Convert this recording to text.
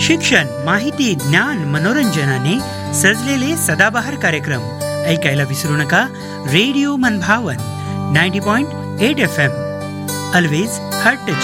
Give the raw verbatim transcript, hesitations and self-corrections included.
शिक्षण, माहिती, ज्ञान, मनोरंजनाने सजलेले सदाबहार कार्यक्रम ऐकायला विसरू नका. रेडिओ मनभावन ninety point eight F M, always heart touch.